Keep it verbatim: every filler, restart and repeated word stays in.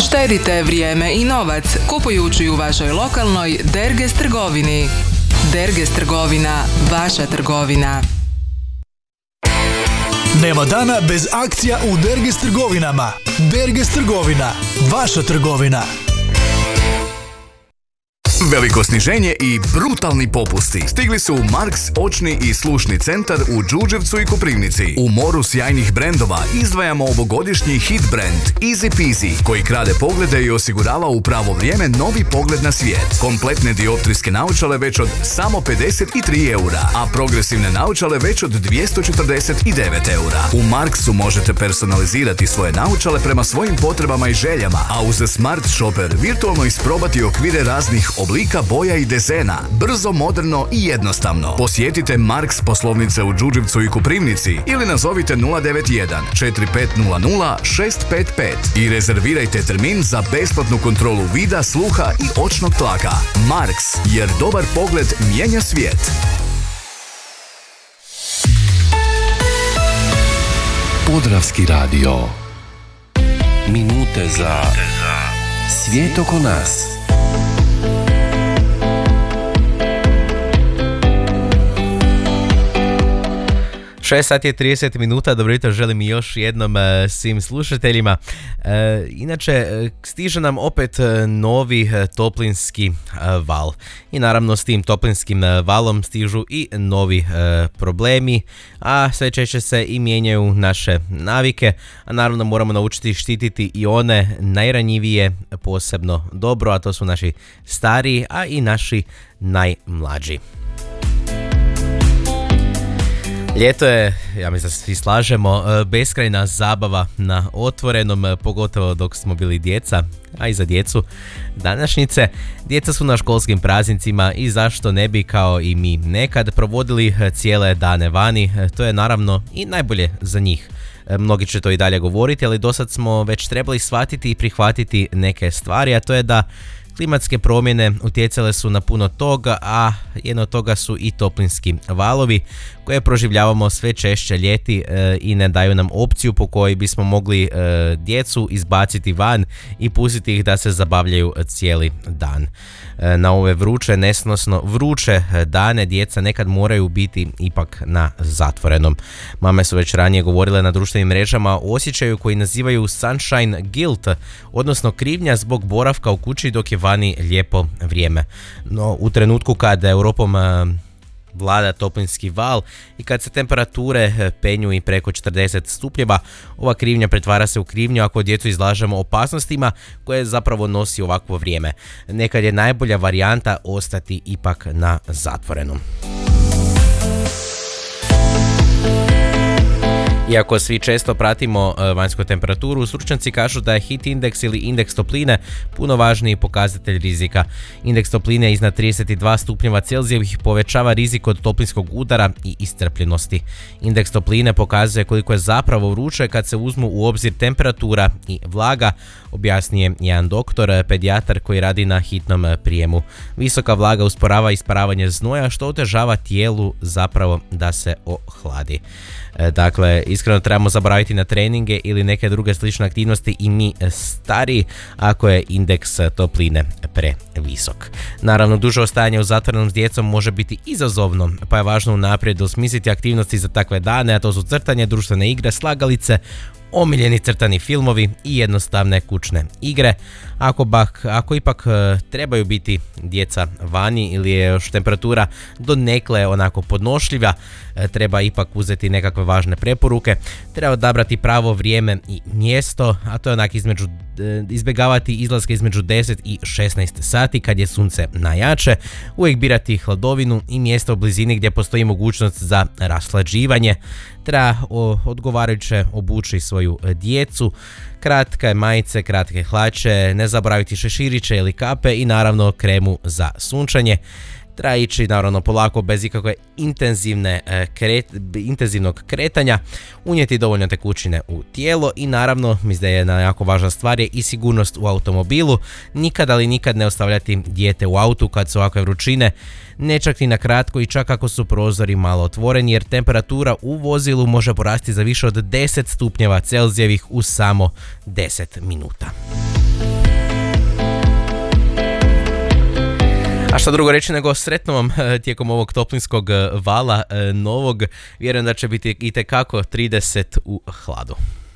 Uštedite vrijeme i novac kupujući u vašoj lokalnoj Derges trgovini. Derges trgovina, vaša trgovina. Nema dana bez akcija u Derges trgovinama. Derges trgovina, vaša trgovina. Veliko sniženje i brutalni popusti stigli su u Marks očni i slušni centar u Đurđevcu i Koprivnici. U moru sjajnih brendova izdvajamo ovogodišnji hit brand Easy Peasy, koji krade poglede i osigurava u pravo vrijeme novi pogled na svijet. Kompletne dioptrijske naočale već od samo pedeset tri eura, a progresivne naočale već od dvjesto četrdeset devet eura. U Marksu možete personalizirati svoje naočale prema svojim potrebama i željama, a uz Smart Shopper virtualno isprobati okvire raznih oblika, boja i dezena, brzo, moderno i jednostavno. Posjetite Marks poslovnice u Đurđevcu i Koprivnici ili nazovite nula devet jedan četiri pet nula nula šest pet pet i rezervirajte termin za besplatnu kontrolu vida, sluha i očnog tlaka. Marks, jer dobar pogled mijenja svijet. Podravski radio. Minute za svijet oko nas. šest sati je trideset minuta, dobro jutro želim i još jednom uh, svim slušateljima. Uh, inače, uh, stiže nam opet uh, novi uh, toplinski uh, val. I naravno s tim toplinskim uh, valom stižu i novi uh, problemi, a sve češće se i mijenjaju naše navike, a naravno moramo naučiti štititi i one najranjivije posebno dobro, a to su naši stariji, a i naši najmlađi. Ljeto je, ja mislim da se svi slažemo, beskrajna zabava na otvorenom, pogotovo dok smo bili djeca, a i za djecu današnjice. Djeca su na školskim praznicima i zašto ne bi kao i mi nekad provodili cijele dane vani, to je naravno i najbolje za njih. Mnogi će to i dalje govoriti, ali dosad smo već trebali shvatiti i prihvatiti neke stvari, a to je da klimatske promjene utjecale su na puno toga, a jedno od toga su i toplinski valovi koje proživljavamo sve češće ljeti e, i ne daju nam opciju po kojoj bismo mogli e, djecu izbaciti van i pustiti ih da se zabavljaju cijeli dan. E, na ove vruće, nesnosno vruće dane djeca nekad moraju biti ipak na zatvorenom. Mame su već ranije govorile na društvenim mrežama o osjećaju koji nazivaju sunshine guilt, odnosno krivnja zbog boravka u kući dok je vani lijepo vrijeme. No u trenutku kada Europom vlada toplinski val i kad se temperature penju i preko četrdeset stupnjeva, ova krivnja pretvara se u krivnju ako djecu izlažemo opasnostima koje zapravo nosi ovakvo vrijeme. Nekad je najbolja varijanta ostati ipak na zatvorenom. Iako svi često pratimo vanjsku temperaturu, stručnjaci kažu da je heat indeks ili indeks topline puno važniji pokazatelj rizika. Indeks topline iznad trideset dva stupnjeva Celzijevih povećava rizik od toplinskog udara i iscrpljenosti. Indeks topline pokazuje koliko je zapravo vruće kad se uzmu u obzir temperatura i vlaga, objasnije jedan doktor, pedijatar koji radi na hitnom prijemu. Visoka vlaga usporava isparavanje znoja što otežava tijelu zapravo da se ohladi. Dakle, iskreno trebamo zaboraviti na treninge ili neke druge slične aktivnosti i mi stariji ako je indeks topline previsok. Naravno, duže ostajanje u zatvorenom s djecom može biti izazovno, pa je važno unaprijed osmisliti aktivnosti za takve dane, a to su crtanje, društvene igre, slagalice, omiljeni crtani filmovi i jednostavne kućne igre. Ako, bak, ako ipak e, trebaju biti djeca vani ili je još temperatura donekle onako podnošljiva, e, treba ipak uzeti nekakve važne preporuke. Treba odabrati pravo vrijeme i mjesto, a to je onak između, e, izbjegavati izlaske između deset i šesnaest sati kad je sunce najjače. Uvijek birati hladovinu i mjesto u blizini gdje postoji mogućnost za rashlađivanje. Treba o, odgovarajuće obući svoju djecu, kratke majice, kratke hlače, ne zaboraviti šeširiće ili kape i naravno kremu za sunčanje. Treba ići naravno polako bez ikakve intenzivne, kret, intenzivnog kretanja, unijeti dovoljno tekućine u tijelo i naravno, mislim da je jedna jako važna stvar je i sigurnost u automobilu. Nikad ali nikad ne ostavljati dijete u autu kad su ovakve vrućine, ne čak ni na kratko i čak ako su prozori malo otvoreni jer temperatura u vozilu može porasti za više od deset stupnjeva Celzijevih u samo deset minuta. Šta drugo reći nego sretno vam tijekom ovog toplinskog vala novog. Vjerujem da će biti itekako trideset u hladu.